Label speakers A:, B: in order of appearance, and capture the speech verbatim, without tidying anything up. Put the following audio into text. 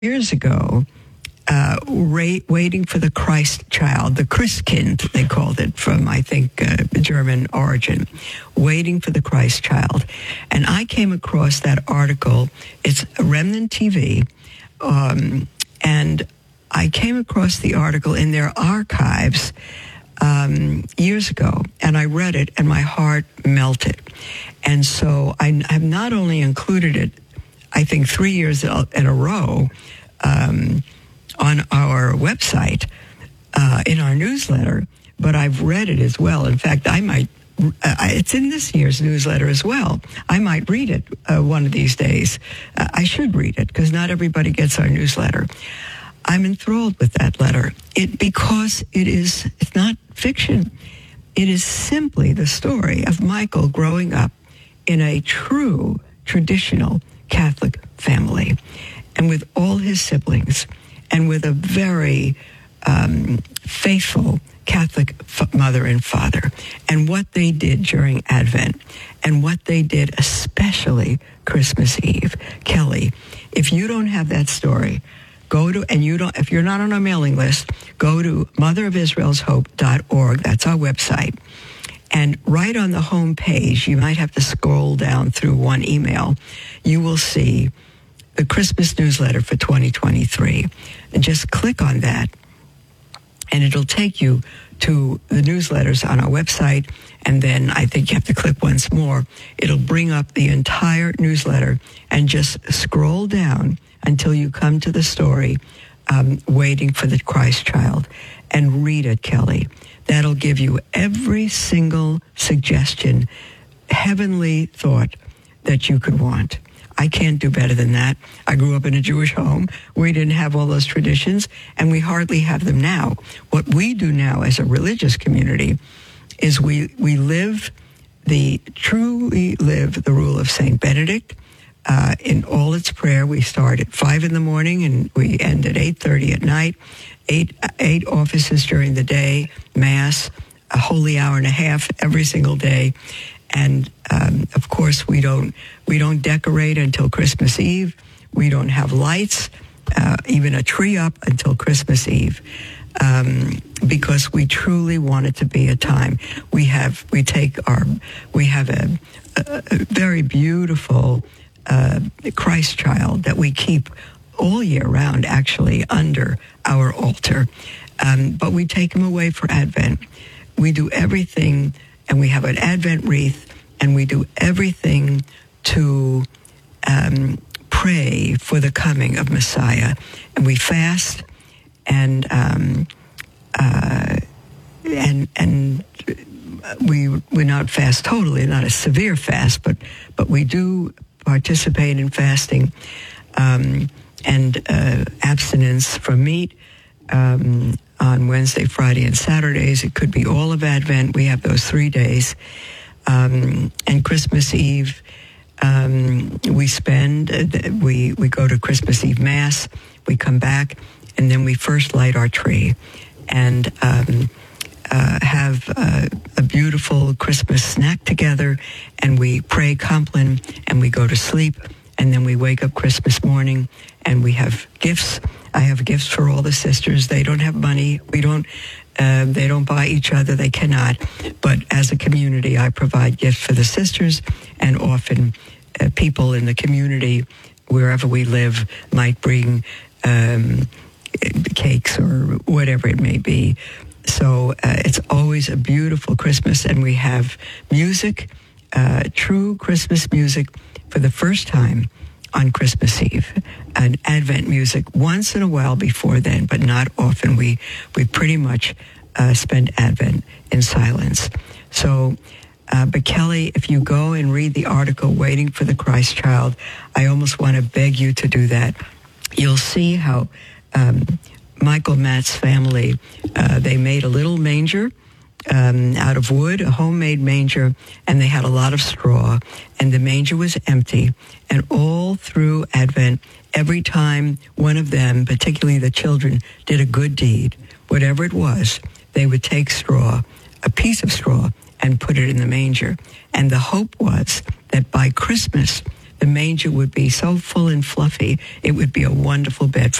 A: years ago, uh, ra- waiting for the Christ child, the Christkind, they called it, from, I think, uh, German origin, waiting for the Christ child. And I came across that article. It's Remnant T V. Um, and I came across the article in their archives um, years ago, and I read it, and my heart melted. And so I have not only included it, I think, three years in a row um, on our website, uh, in our newsletter, but I've read it as well. In fact, I might, uh, it's in this year's newsletter as well. I might read it uh, one of these days. Uh, I should read it because not everybody gets our newsletter. I'm enthralled with that letter it because it is, it's not fiction. It is simply the story of Michael growing up in a true traditional Catholic family, and with all his siblings, and with a very um, faithful Catholic f- mother and father, and what they did during Advent, and what they did especially Christmas Eve. Kelly, if you don't have that story, go to, and you don't, if you're not on our mailing list, go to mother of israel's hope dot org. That's our website. And right on the home page, you might have to scroll down through one email, you will see the Christmas newsletter for twenty twenty-three. And just click on that, and it'll take you to the newsletters on our website. And then I think you have to click once more. It'll bring up the entire newsletter, and just scroll down until you come to the story, um, Waiting for the Christ Child, and read it, Kelly. That'll give you every single suggestion, heavenly thought that you could want. I can't do better than that. I grew up in a Jewish home. We didn't have all those traditions, and we hardly have them now. What we do now as a religious community is we, we live the, truly live the rule of Saint Benedict. Uh, in all its prayer, we start at five in the morning and we end at eight thirty at night. Eight, eight offices during the day, Mass, a holy hour and a half every single day. And, um, of course, we don't, we don't decorate until Christmas Eve. We don't have lights, uh, even a tree up until Christmas Eve. Um, because we truly want it to be a time. We have, we take our, we have a, a, a very beautiful uh, Christ child that we keep all year round, actually, under our altar. Um, but we take him away for Advent. We do everything, and we have an Advent wreath, and we do everything to um, pray for the coming of Messiah. And we fast, and um, uh, and and we we not fast totally, not a severe fast, but but we do participate in fasting. Um, and uh, abstinence from meat um, on Wednesday, Friday, and Saturdays. It could be all of Advent. We have those three days. Um, and Christmas Eve, um, we spend, uh, we, we go to Christmas Eve Mass, we come back, and then we first light our tree and um, uh, have uh, a beautiful Christmas snack together, and we pray Compline, and we go to sleep. And then we wake up Christmas morning, and we have gifts. I have gifts for all the sisters. They don't have money. We don't. Uh, they don't buy each other. They cannot. But as a community, I provide gifts for the sisters, and often uh, people in the community, wherever we live, might bring um, cakes or whatever it may be. So uh, it's always a beautiful Christmas, and we have music, uh, true Christmas music, for the first time on Christmas Eve, and Advent music once in a while before then, but not often. We we pretty much uh, spend Advent in silence. So, uh, but Kelly, if you go and read the article, Waiting for the Christ Child, I almost want to beg you to do that. You'll see how um, Michael Matt's family, uh, they made a little manger Um, out of wood, a homemade manger, and they had a lot of straw, and the manger was empty. And all through Advent, every time one of them, particularly the children, did a good deed, whatever it was, they would take straw, a piece of straw, and put it in the manger. And the hope was that by Christmas, the manger would be so full and fluffy, it would be a wonderful bed